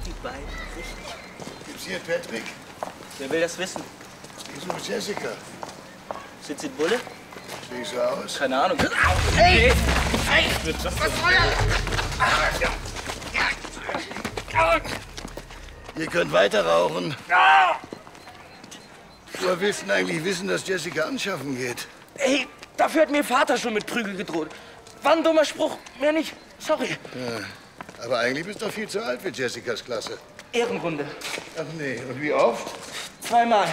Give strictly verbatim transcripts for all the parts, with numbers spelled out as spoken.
Die beiden, richtig. Gibt's hier Patrick? Wer will das wissen? Ich suche Jessica. Sind Sie ein Bulle? Sehe ich so aus? Keine Ahnung. Hey! Hey! Was soll das? Ihr könnt weiter rauchen. Woher willst du denn eigentlich wissen, dass Jessica anschaffen geht? Hey, dafür hat mir Vater schon mit Prügel gedroht. War ein dummer Spruch, mehr nicht. Sorry. Ja, aber eigentlich bist du doch viel zu alt für Jessicas Klasse. Ehrenrunde. Ach nee, und wie oft? Zweimal.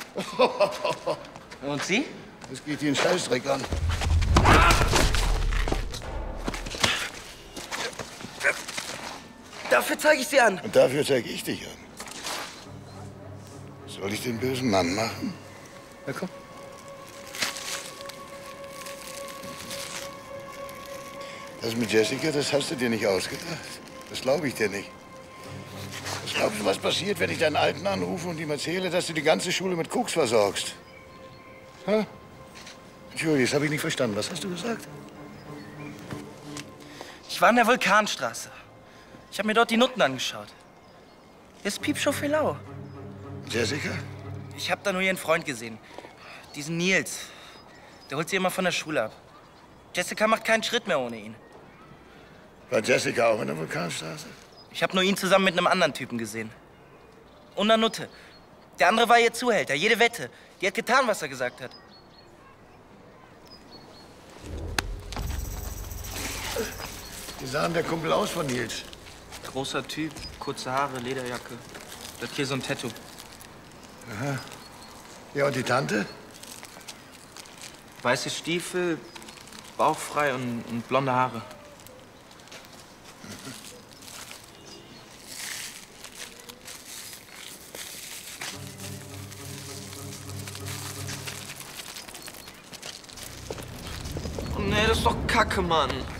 Und Sie? Das geht dir einen Scheißdreck an. Dafür zeige ich Sie an. Und dafür zeige ich dich an. Soll ich den bösen Mann machen? Na komm. Das mit Jessica, das hast du dir nicht ausgedacht. Das glaube ich dir nicht. Was glaubst du, was passiert, wenn ich deinen Alten anrufe und ihm erzähle, dass du die ganze Schule mit Koks versorgst? Hä? Entschuldigung, das habe ich nicht verstanden. Was hast du gesagt? Ich war in der Vulkanstraße. Ich habe mir dort die Nutten angeschaut. Hier ist Piepshow für Lau. Jessica? Ich habe da nur ihren Freund gesehen. Diesen Nils. Der holt sie immer von der Schule ab. Jessica macht keinen Schritt mehr ohne ihn. War Jessica auch in der Vulkanstraße? Ich habe nur ihn zusammen mit einem anderen Typen gesehen. Und einer Nutte. Der andere war ihr Zuhälter, jede Wette. Die hat getan, was er gesagt hat. Wie sah denn der Kumpel aus von Nils? Großer Typ, kurze Haare, Lederjacke. Der hat hier so ein Tattoo. Aha. Ja, und die Tante? Weiße Stiefel, bauchfrei und, und blonde Haare. Oh nee, das ist doch Kacke, Mann.